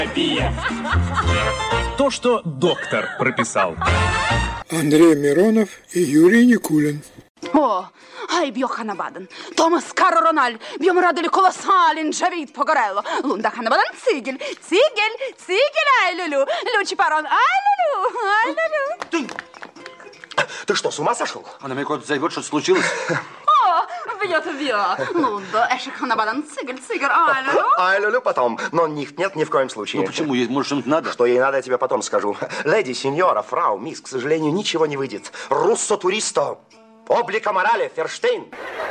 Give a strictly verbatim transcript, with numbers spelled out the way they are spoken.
То, что доктор прописал. Андрей Миронов и Юрий Никулин. О, ай б'ю Ханабаден. Томас Каро Рональ. Б'ємо радили колосалін Джавід Погорелло. Лунда Ханабаден цигель. Цигель, цигель, ай люлю. Лючи парон, ай люлю, ай люлю. Ты... Ты что, с ума сошел? Она мне куда-то зовет, что случилось? О, бьет бьё. Лунда, эшек Ханабаден цигель, цигель, ай люлю. Ай люлю потом, но них нет ни в коем случае. Ну почему? Ей, может, что-нибудь надо? Что ей надо, я тебе потом скажу. Леди, сеньора, фрау, мисс, к сожалению, ничего не выйдет. Руссо туристо. Облика морали, Ферштейн.